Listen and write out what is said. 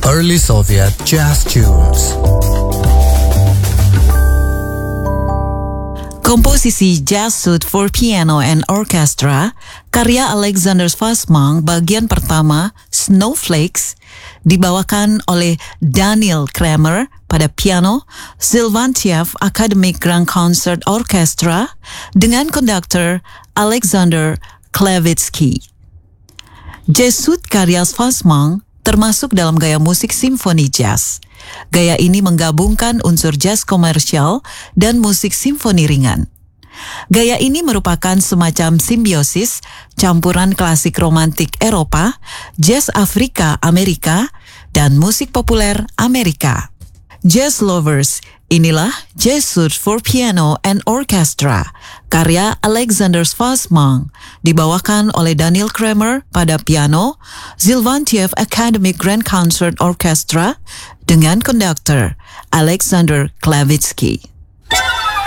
Early Soviet Jazz Tunes. Komposisi Jazz Suite for Piano and Orchestra karya Alexander Schwarzman bagian pertama Snowflakes dibawakan oleh Daniel Kramer pada piano, Sylvantiev Academic Grand Concert Orchestra dengan konduktor Alexander Klavitsky. Jazz Suite karya Schwarzman termasuk dalam gaya musik simfoni jazz. Gaya ini menggabungkan unsur jazz komersial dan musik simfoni ringan. Gaya ini merupakan semacam simbiosis campuran klasik romantik Eropa, jazz Afrika Amerika, dan musik populer Amerika. Jazz lovers, inilah Jazz Suite for Piano and Orchestra karya Alexander Schwarzman dibawakan oleh Daniel Kramer pada piano, Sylvantiev Academic Grand Concert Orchestra dengan konduktor Alexander Klavitsky.